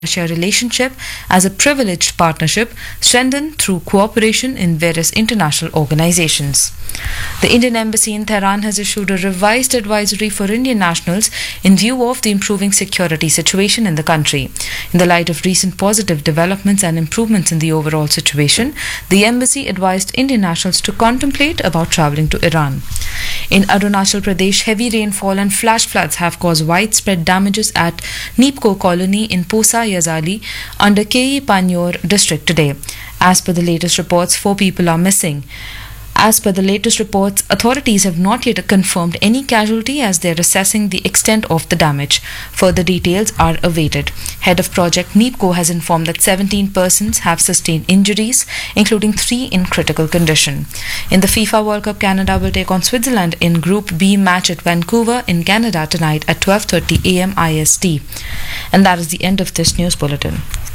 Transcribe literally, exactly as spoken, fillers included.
Russia relationship as a privileged partnership strengthened through cooperation in various international organizations. The Indian Embassy in Tehran has issued a revised advisory for Indian nationals in view of the improving security situation in the country. In the light of recent positive developments and improvements in the overall situation, the embassy advised Indian nationals to contemplate about travelling to Iran. In Arunachal Pradesh, heavy rainfall and flash floods have caused widespread damages at Neepko colony in Posa Yazali under K E Panyor district today. As per the latest reports, four people are missing. As per the latest reports, authorities have not yet confirmed any casualty as they are assessing the extent of the damage. Further details are awaited. Head of Project Neepko has informed that seventeen persons have sustained injuries, including three in critical condition. In the FIFA World Cup, Canada will take on Switzerland in Group B match at Vancouver in Canada tonight at twelve thirty a m I S T. And that is the end of this news bulletin.